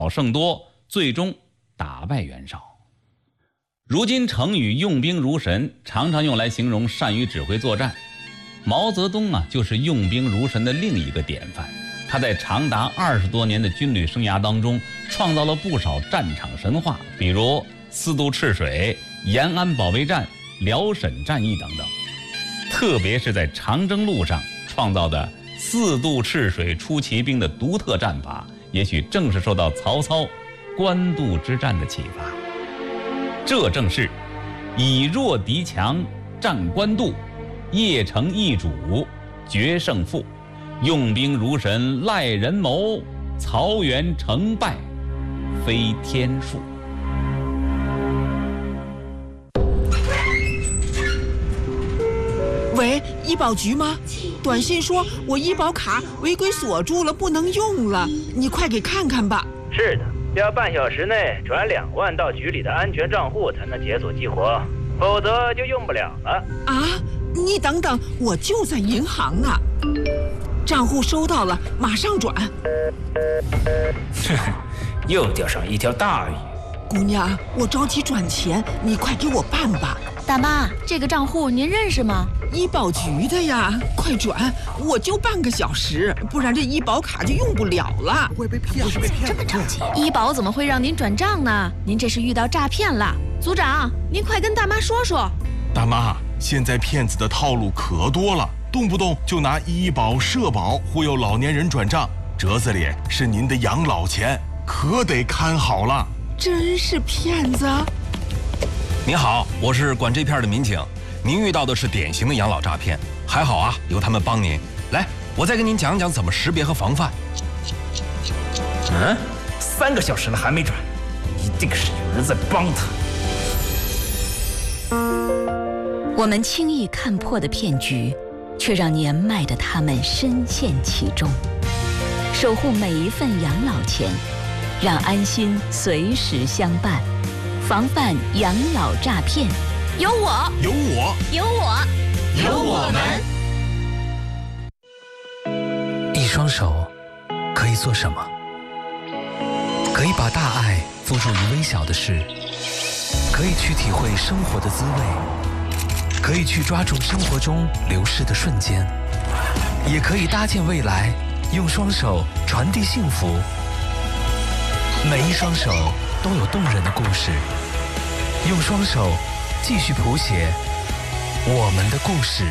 胜多，最终打败袁绍。如今成语用兵如神常常用来形容善于指挥作战，毛泽东就是用兵如神的另一个典范。他在长达20多年的军旅生涯当中，创造了不少战场神话，比如4渡赤水、延安保卫战、辽沈战役等等。特别是在长征路上创造的4渡赤水出奇兵的独特战法，也许正是受到曹操官渡之战的启发。这正是以弱敌强，战官渡，邺城易主，决胜负，用兵如神，赖人谋，曹元成败非天数。 喂，医保局吗？短信说我医保卡违规锁住了，不能用了，你快给看看吧。 是的，要半小时内转2万到局里的安全账户才能解锁激活，否则就用不了了。 啊，你等等，我就在银行呢。账户收到了，马上转。 又钓上一条大鱼。 姑娘，我着急转钱，你快给我办吧。 大妈，这个账户您认识吗？ 医保局的呀，快转！我就半个小时，不然这医保卡就用不了了。 会被骗，是被骗。 这么着急？医保怎么会让您转账呢？您这是遇到诈骗了。组长，您快跟大妈说说。 大妈，现在骗子的套路可多了，动不动就拿医保、社保忽悠老年人转账，折子里是您的养老钱，可得看好了。 真是骗子！ 您好，我是管这片的民警，您遇到的是典型的养老诈骗，还好啊，有他们帮您。来，我再跟您讲讲怎么识别和防范。 3个小时了还没转，一定是有人在帮他。 我们轻易看破的骗局，却让年迈的他们深陷其中。守护每一份养老钱，让安心随时相伴，防范养老诈骗。 有我， 有我， 有我， 有我们。 一双手可以做什么？可以把大爱付诸于微小的事，可以去体会生活的滋味，可以去抓住生活中流逝的瞬间，也可以搭建未来，用双手传递幸福。每一双手都有动人的故事，用双手继续谱写我们的故事。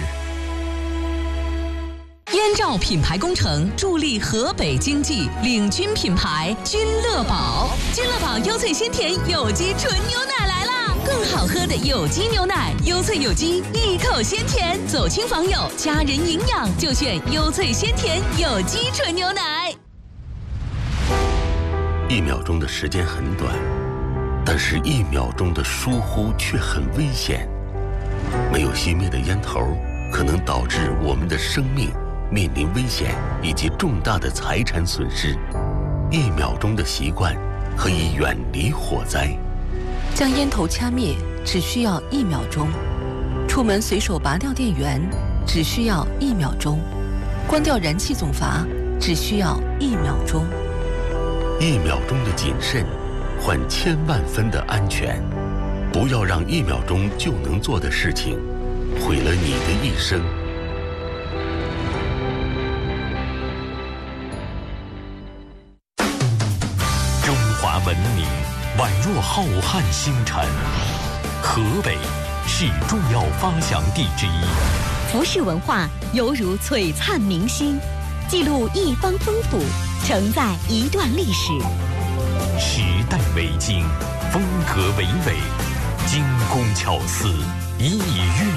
燕赵品牌工程助力河北经济，领军品牌君乐宝。君乐宝优萃鲜甜有机纯牛奶来啦！更好喝的有机牛奶，优萃有机，一口鲜甜。走亲访友，家人营养就选优萃鲜甜有机纯牛奶。 1秒钟的时间很短，但是1秒钟的疏忽却很危险。没有熄灭的烟头，可能导致我们的生命面临危险以及重大的财产损失。1秒钟的习惯可以远离火灾。 将烟头掐灭只需要1秒钟，出门随手拔掉电源只需要1秒钟，关掉燃气总阀只需要1秒钟。 1秒钟的谨慎，换1000万分的安全。不要让1秒钟就能做的事情，毁了你的一生。 中华文明宛若浩瀚星辰，河北是重要发祥地之一。 服饰文化犹如璀璨明星，记录一方风土，承载一段历史。 时代为经，风格为纬，精工巧思，熠熠